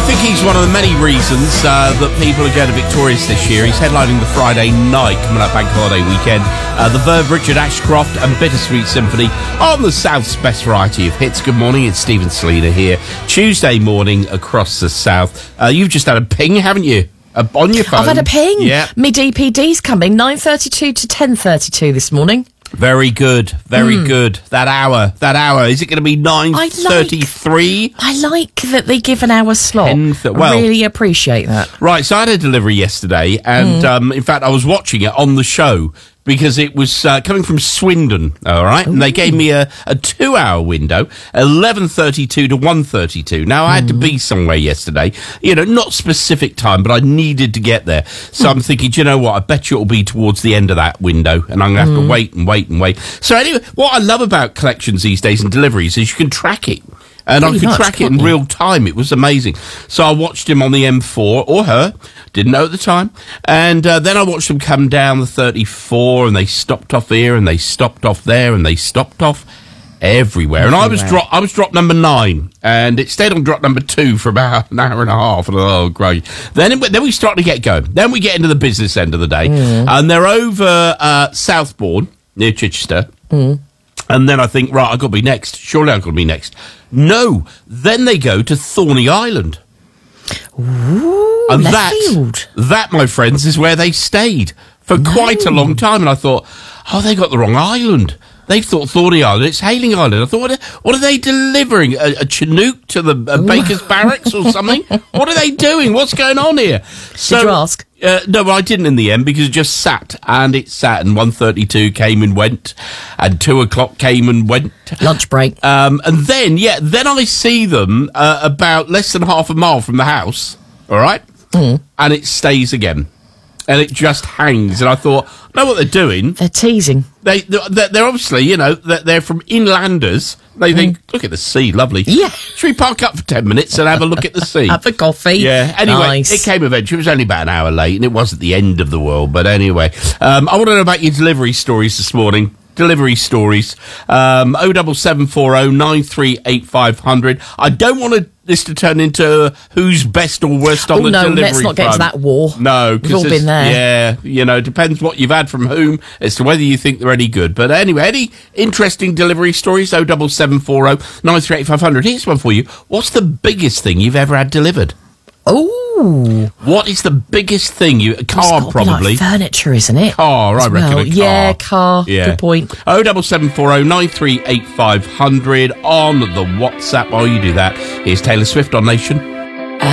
think he's one of the many reasons that people are going to Victorious this year. He's headlining the Friday night coming up Bank Holiday weekend. The Verve, Richard Ashcroft and Bittersweet Symphony on the South's best variety of hits. Good morning, it's Stephen Selena here. Tuesday morning across the South. You've just had a ping, haven't you? On your phone. I've had a ping. Yeah. My DPD's coming 9:32 to 10:32 this morning. Very good, very good. That hour. Is it going to be 9:33? I like that they give an hour slot. Well, I really appreciate that. Right, so I had a delivery yesterday, and in fact, I was watching it on the show because it was coming from Swindon, all right? Ooh. And they gave me a 2-hour window, 11:32 to 1:32. Now, I had to be somewhere yesterday, not specific time, but I needed to get there. So I'm thinking, do you know what? I bet you it'll be towards the end of that window, and I'm going to have to wait and wait and wait. So anyway, what I love about collections these days and deliveries is you can track it. And I could track it in real time. It was amazing. So I watched him on the M4, or her, didn't know at the time. And then I watched them come down the 34, and they stopped off here, and they stopped off there, and they stopped off everywhere. And I was drop number 9, and it stayed on drop number 2 for about an hour and a half. And oh, great. Then we start to get going. Then we get into the business end of the day. And they're over Southbourne, near Chichester. And then I think, right, I've got to be next. Surely I've got to be next. No. Then they go to Thorney Island. Ooh, and that, my friends, is where they stayed for quite a long time. And I thought, they got the wrong island. They thought Thorney Island, it's Hayling Island. I thought, what are they delivering? A Chinook to the Baker's Barracks or something? What are they doing? What's going on here? Did you ask? No, I didn't in the end because it just sat. And 1:32 came and went. And 2 o'clock came and went. Lunch break. And then I see them about less than half a mile from the house. All right? And it stays again. And it just hangs. And I thought, I know what they're doing. They're teasing. They're obviously, they're from inlanders. They think, look at the sea, lovely. Yeah. Should we park up for 10 minutes and have a look at the sea? Have a coffee. Yeah. Anyway, nice. It came eventually. It was only about an hour late, and it wasn't the end of the world. But anyway, I want to know about your delivery stories this morning. Delivery stories. 07740 938 500. I don't want this to turn into who's best or worst on the delivery front. Let's not get into that war. No, because we've all been there. Yeah, it depends what you've had from whom as to whether you think they're any good. But anyway, any interesting delivery stories? 07740 938 500. Here's one for you. What's the biggest thing you've ever had delivered? Oh, what is the biggest thing you? A car, probably. Like furniture, isn't it? Car, I reckon. A car. Yeah, car. Yeah. Good point. 07740 938 500 on the WhatsApp. While you do that, here's Taylor Swift on Nation.